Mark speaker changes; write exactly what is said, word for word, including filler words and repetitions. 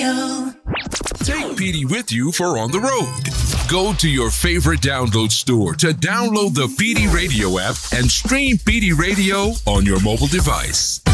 Speaker 1: Radio.
Speaker 2: Take Petey with you for on the road. Go to your favorite download store to download the Petey Radio app and stream Petey Radio on your mobile device.